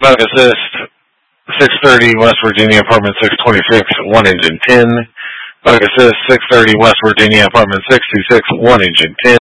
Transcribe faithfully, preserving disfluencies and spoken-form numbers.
Medic Assist, six thirty West Virginia, apartment six twenty-six, one engine ten. Medic Assist, six thirty West Virginia, apartment six twenty-six, one engine ten.